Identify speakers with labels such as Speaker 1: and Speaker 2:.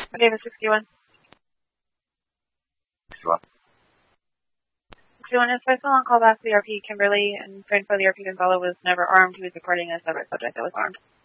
Speaker 1: David 61.
Speaker 2: 61.
Speaker 1: 61 is personal on call back to the RP Kimberly, and for info, the RP Gonzalo was never armed. He was reporting a separate subject that was armed.